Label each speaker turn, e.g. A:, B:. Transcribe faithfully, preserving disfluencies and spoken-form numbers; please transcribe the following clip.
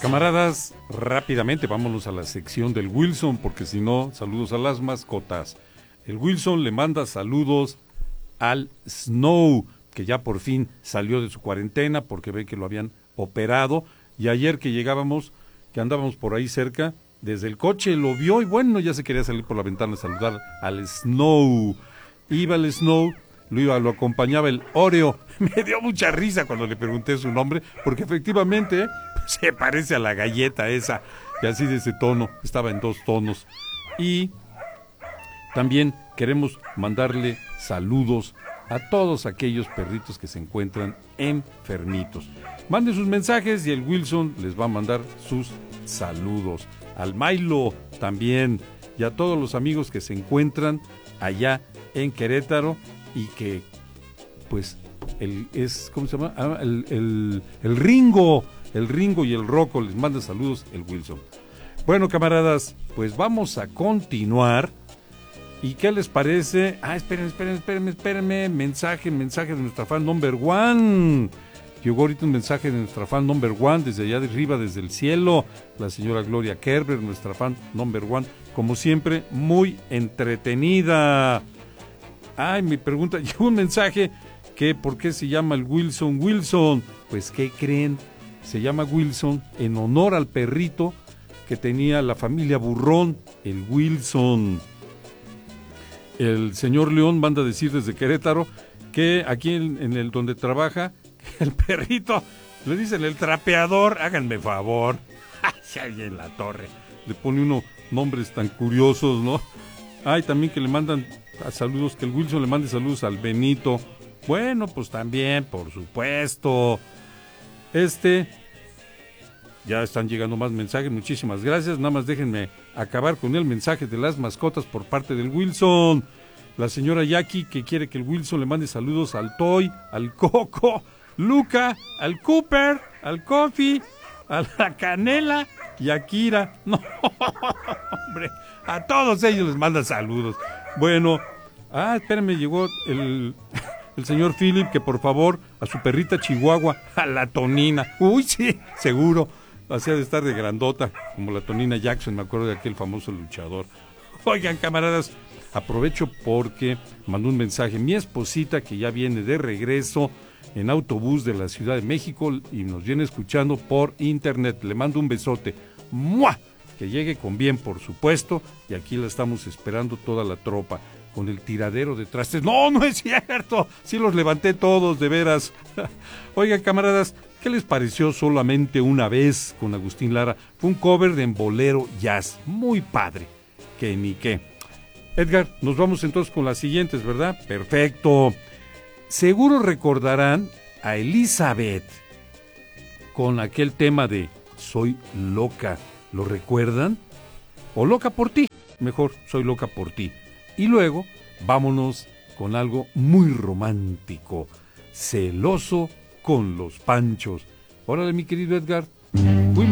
A: Camaradas, rápidamente vámonos a la sección del Wilson, porque si no, saludos a las mascotas. El Wilson le manda saludos al Snow, que ya por fin salió de su cuarentena porque ve que lo habían operado, y ayer que llegábamos, que andábamos por ahí cerca, desde el coche lo vio y bueno, ya se quería salir por la ventana a saludar al Snow. Iba el Snow, lo iba, lo acompañaba el Oreo. Me dio mucha risa cuando le pregunté su nombre, porque efectivamente se parece a la galleta esa, y así de ese tono, estaba en dos tonos. Y también queremos mandarle saludos a todos aquellos perritos que se encuentran enfermitos. Manden sus mensajes y el Wilson les va a mandar sus saludos. Al Milo también, y a todos los amigos que se encuentran allá en Querétaro y que, pues, el es, ¿cómo se llama? Ah, el, el, el Ringo, el Ringo y el Rocco les manda saludos el Wilson. Bueno, camaradas, pues vamos a continuar. ¿Y qué les parece? Ah, esperen, esperen, esperen, espérenme. Mensaje, mensaje de nuestra fan number one. Llegó ahorita un mensaje de nuestra fan number one desde allá de arriba, desde el cielo. La señora Gloria Kerber, nuestra fan number one. Como siempre, muy entretenida. Ay, me pregunta, llegó un mensaje que ¿por qué se llama el Wilson Wilson? Pues, ¿qué creen? Se llama Wilson en honor al perrito que tenía la familia Burrón, el Wilson. El señor León manda a decir desde Querétaro que aquí en, en el donde trabaja, el perrito, le dicen el trapeador, háganme favor. Ay, en la torre. Le pone uno nombres tan curiosos, ¿no? Ay, también que le mandan saludos, que el Wilson le mande saludos al Benito. Bueno, pues también, por supuesto. Este, ya están llegando más mensajes, muchísimas gracias. Nada más déjenme acabar con el mensaje de las mascotas por parte del Wilson. La señora Jackie, que quiere que el Wilson le mande saludos al Toy, al Coco, Luca, al Cooper, al Coffee, a la Canela y a Kira. No, hombre, a todos ellos les manda saludos. Bueno, ah, espérenme, llegó el, el señor Philip, que por favor, a su perrita Chihuahua, a la Tonina. Uy, sí, seguro. Hacía de estar de grandota, como la Tonina Jackson, me acuerdo de aquel famoso luchador. Oigan, camaradas, aprovecho porque mandó un mensaje mi esposita, que ya viene de regreso en autobús de la Ciudad de México y nos viene escuchando por internet. Le mando un besote. ¡Mua! Que llegue con bien, por supuesto, y aquí la estamos esperando toda la tropa, con el tiradero de trastes. ¡No, no es cierto! Sí los levanté todos, de veras. Oigan, camaradas, ¿qué les pareció Solamente una vez con Agustín Lara? Fue un cover de Bolero Jazz, muy padre, que ni qué. Edgar, nos vamos entonces con las siguientes, ¿verdad? Perfecto. Seguro recordarán a Elizabeth con aquel tema de Soy loca. ¿Lo recuerdan? O Loca por ti, mejor, Soy loca por ti. Y luego, vámonos con algo muy romántico, Celoso con los Panchos. Órale, mi querido Edgar,